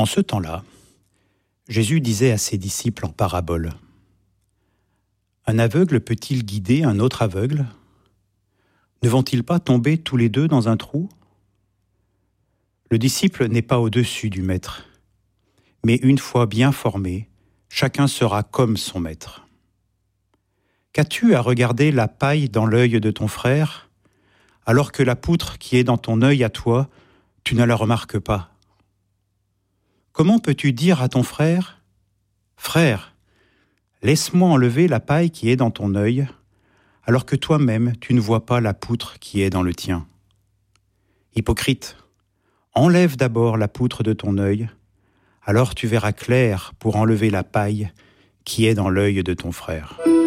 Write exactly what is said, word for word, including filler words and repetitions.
En ce temps-là, Jésus disait à ses disciples en parabole : « Un aveugle peut-il guider un autre aveugle ? Ne vont-ils pas tomber tous les deux dans un trou ? Le disciple n'est pas au-dessus du maître, mais une fois bien formé, chacun sera comme son maître. Qu'as-tu à regarder la paille dans l'œil de ton frère, alors que la poutre qui est dans ton œil à toi, tu ne la remarques pas ? Comment peux-tu dire à ton frère : Frère, laisse-moi enlever la paille qui est dans ton œil, alors que toi-même tu ne vois pas la poutre qui est dans le tien ? Hypocrite, enlève d'abord la poutre de ton œil, alors tu verras clair pour enlever la paille qui est dans l'œil de ton frère.